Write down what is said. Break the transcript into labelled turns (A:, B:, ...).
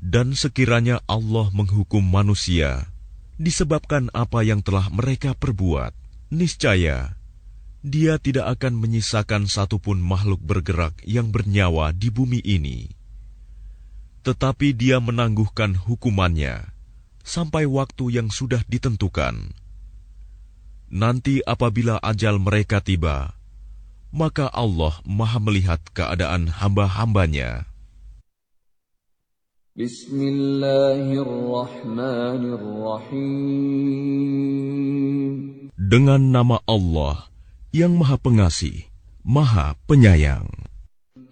A: Dan sekiranya Allah menghukum manusia disebabkan apa yang telah mereka perbuat, niscaya Dia tidak akan menyisakan satupun makhluk bergerak yang bernyawa di bumi ini. Tetapi Dia menangguhkan hukumannya sampai waktu yang sudah ditentukan. Nanti apabila ajal mereka tiba, maka Allah Maha melihat keadaan hamba-hambanya.
B: Bismillahirrahmanirrahim.
A: Dengan nama Allah yang Maha Pengasih, Maha Penyayang.